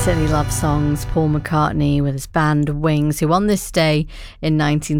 Silly Love Songs, Paul McCartney with his band Wings, who on this day in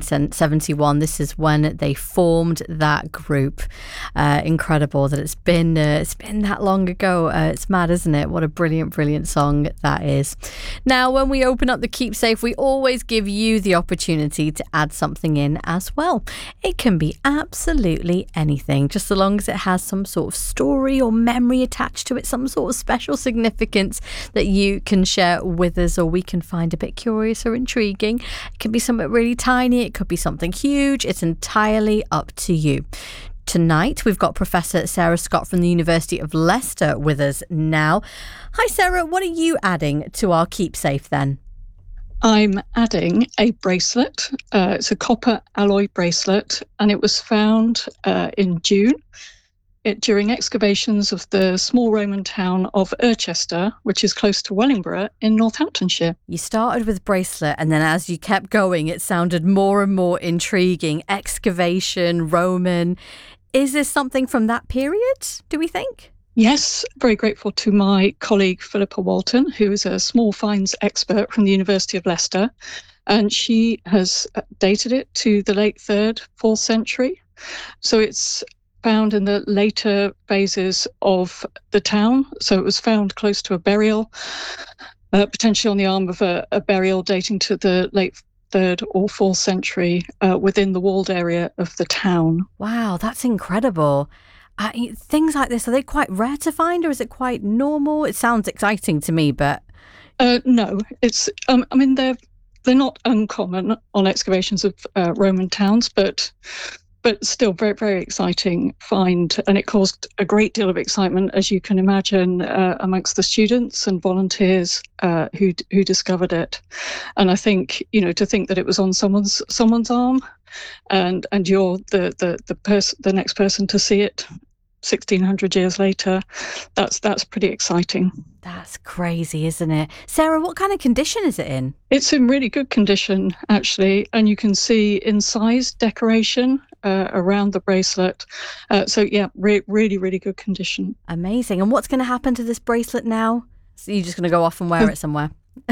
1971, this is when they formed that group. Incredible that it's been that long ago. It's mad, isn't it? What a brilliant song that is. Now, when we open up the Keepsafe, we always give you the opportunity to add something in as well. It can be absolutely anything, just so long as it has some sort of story or memory attached to it, some sort of special significance that you can share with us, or we can find a bit curious or intriguing. It can be something really tiny, it could be something huge. It's entirely up to you. Tonight we've got Professor Sarah Scott from the University of Leicester with us now. Hi Sarah, what are you adding to our Keepsafe then? I'm adding a bracelet. It's a copper alloy bracelet, and it was found in June during excavations of the small Roman town of Irchester, which is close to Wellingborough in Northamptonshire. You started with bracelet, and then as you kept going, it sounded more and more intriguing. Excavation, Roman. Is this something from that period, do we think? Yes, very grateful to my colleague Philippa Walton, who is a small finds expert from the University of Leicester, and she has dated it to the late 3rd, 4th century. So it's found in the later phases of the town. So it was found close to a burial, potentially on the arm of a burial dating to the late 3rd or 4th century within the walled area of the town. Wow, that's incredible. Things like this, are they quite rare to find, or is it quite normal? It sounds exciting to me, but... No, it's... they're not uncommon on excavations of Roman towns, but still very, very exciting find. And it caused a great deal of excitement, as you can imagine, amongst the students and volunteers who discovered it. And I think, to think that it was on someone's arm, and you're the next person to see it 1,600 years later, that's pretty exciting. That's crazy, isn't it? Sarah, what kind of condition is it in? It's in really good condition, actually, and you can see incised decoration around the bracelet. So yeah, really, really good condition. Amazing. And what's going to happen to this bracelet now? So you're just going to go off and wear it somewhere?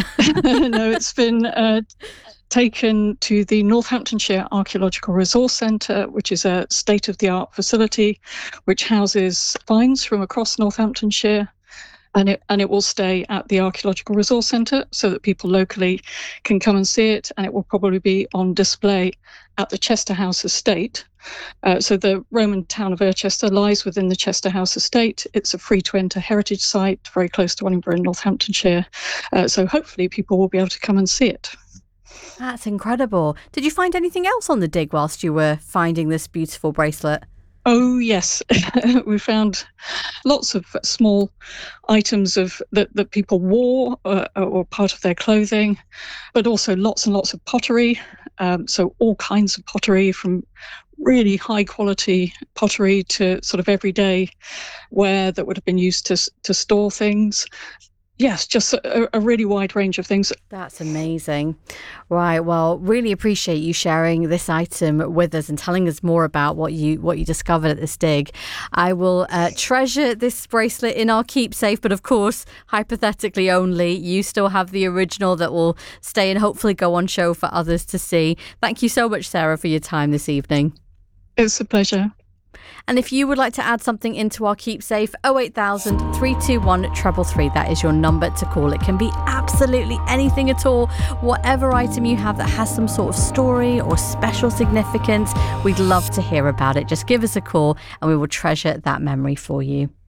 No, it's been taken to the Northamptonshire Archaeological Resource Centre, which is a state-of-the-art facility which houses finds from across Northamptonshire. And it will stay at the Archaeological Resource Centre so that people locally can come and see it. And it will probably be on display at the Chester House Estate. So the Roman town of Irchester lies within the Chester House Estate. It's a free-to-enter heritage site very close to Wellingborough in Northamptonshire. So hopefully people will be able to come and see it. That's incredible. Did you find anything else on the dig whilst you were finding this beautiful bracelet? Oh, yes. We found lots of small items that people wore or part of their clothing, but also lots and lots of pottery. So all kinds of pottery, from really high quality pottery to sort of everyday ware that would have been used to store things. Yes, just a really wide range of things. That's amazing. Right, well, really appreciate you sharing this item with us and telling us more about what you discovered at this dig. I will treasure this bracelet in our Keepsafe, but of course, hypothetically only, you still have the original that will stay and hopefully go on show for others to see. Thank you so much, Sarah, for your time this evening. It's a pleasure. And if you would like to add something into our Keepsafe, 08000 321 333, that is your number to call. It can be absolutely anything at all. Whatever item you have that has some sort of story or special significance, we'd love to hear about it. Just give us a call and we will treasure that memory for you.